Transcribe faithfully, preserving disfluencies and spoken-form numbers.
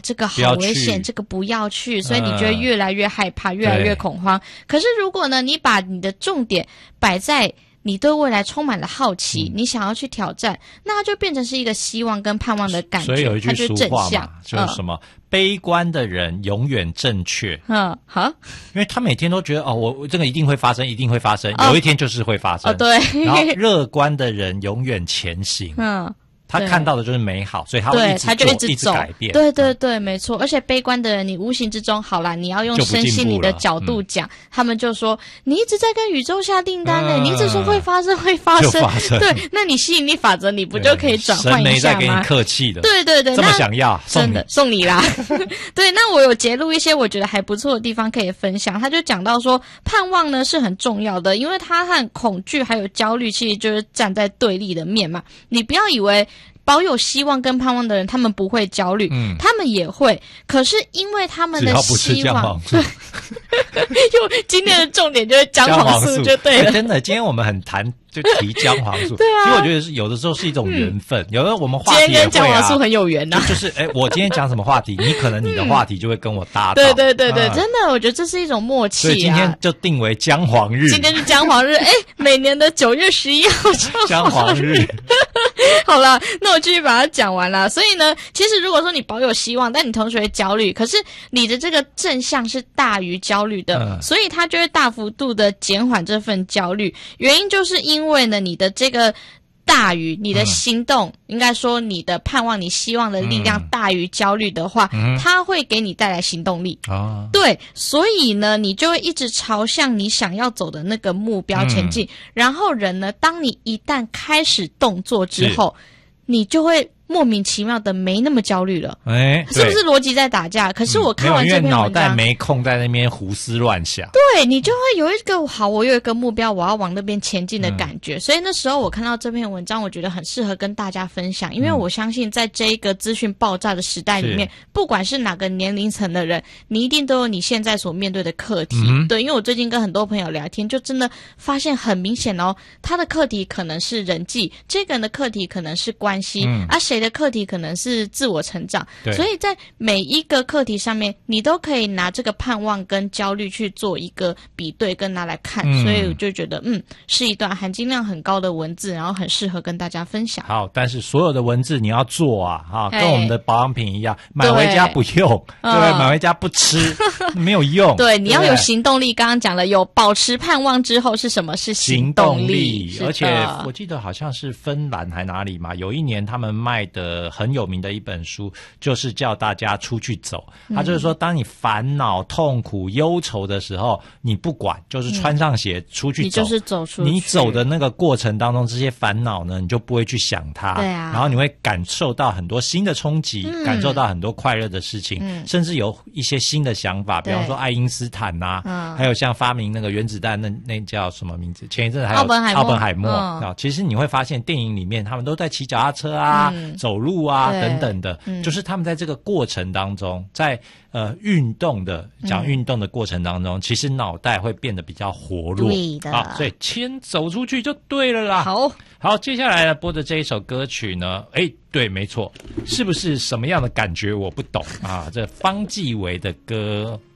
这个好危险，这个不要去，所以你就会越来越害怕， 嗯、 越来越恐慌。可是如果呢，你把你的重点摆在你对未来充满了好奇、嗯、你想要去挑战，那它就变成是一个希望跟盼望的感觉。 所以有一句俗话嘛，就是什么、嗯、悲观的人永远正确。 嗯，好， 因为他每天都觉得哦，我这个一定会发生，一定会发生、哦、有一天就是会发生。 哦，对。 然后乐观的人永远前行。嗯，他看到的就是美好，所以他会一直做， 他就一直走， 一直改变。 对对对，没错。而且悲观的人，你无形之中，好啦，你要用身心灵的角度讲，嗯、他们就说你一直在跟宇宙下订单呢、欸，嗯、你一直说会发生，会发生， 发生对， 那你吸引力法则，你不就可以转换一下吗？ 神没在给你客气的， 对对对， 这么想要， 真的送你啦。对，那我有截录一些我觉得还不错的地方可以分享。他就讲到说，盼望呢是很重要的，因为他和恐惧还有焦虑其实就是站在对立的面嘛。你不要以为保有希望跟盼望的人，他们不会焦虑，嗯，他们也会。可是因为他们的希望，就今天的重点就是姜黄素就对了。 欸、真的，今天我们很谈就提姜黄素， 对啊。 其实我觉得是有的时候是一种缘分，嗯、有的我们话题也会、啊、 今天跟姜黄素很有缘呐、啊。 就就是哎、欸，我今天讲什么话题，你可能你的话题就会跟我搭到。 对对对对， 嗯、 真的，我觉得这是一种默契、啊。 所以今天就定为姜黄日。 今天是姜黄日，哎、欸，每年的九月十一号姜黄日。 好了，那我继续把它讲完了。所以呢，其实如果说你保有希望，但你同时会焦虑，可是你的这个正向是大于焦虑的，嗯、所以它就会大幅度的减缓这份焦虑。原因就是因为呢，你的这个大于你的行动，嗯、应该说你的盼望、你希望的力量大于焦虑的话，嗯、它会给你带来行动力。哦，对，所以呢，你就会一直朝向你想要走的那个目标前进。嗯、然后人呢，当你一旦开始动作之后，你就会莫名其妙的没那么焦虑了，哎，是不是逻辑在打架？可是我看完这篇文章， 因为脑袋没空在那边胡思乱想， 对，你就会有一个好，我有一个目标，我要往那边前进的感觉。嗯、所以那时候我看到这篇文章，我觉得很适合跟大家分享，因为我相信在这一个资讯爆炸的时代里面，不管是哪个年龄层的人，你一定都有你现在所面对的课题。嗯、对，因为我最近跟很多朋友聊天，就真的发现很明显哦，他的课题可能是人际，这个人的课题可能是关系，嗯、啊，谁的课题可能是自我成长，所以在每一个课题上面，你都可以拿这个盼望跟焦虑去做一个比对，跟拿来看。嗯、所以我就觉得，嗯，是一段含金量很高的文字，然后很适合跟大家分享。 好，但是所有的文字你要做啊，哈，跟我们的保养品一样，买回家不用，对，对买回家不吃，没有用。 对，你要有行动力。刚刚讲了，有保持盼望之后是什么？是行动力。 行动力，而且我记得好像是芬兰还哪里嘛，有一年他们卖的很有名的一本书，就是叫大家出去走。他就是说，当你烦恼、痛苦、忧愁的时候，你不管，就是穿上鞋出去走， 你就是走出去。 你走的那个过程当中，这些烦恼呢，你就不会去想它。 对啊。 然后你会感受到很多新的冲击，嗯、感受到很多快乐的事情，嗯、甚至有一些新的想法，比方说爱因斯坦呐、啊，嗯、还有像发明那个原子弹那那叫什么名字？前一阵子还有奥本海默。 奥本海默啊，嗯、其实你会发现电影里面他们都在骑脚踏车啊、嗯、走路啊等等的，嗯、就是他们在这个过程当中，在呃运动的讲运动的过程当中，嗯、其实脑袋会变得比较活络。 对的， 啊，所以先走出去就对了啦。 好， 好，接下来呢播的这一首歌曲呢，哎，对，没错，是不是什么样的感觉我不懂啊？这方季韦的歌。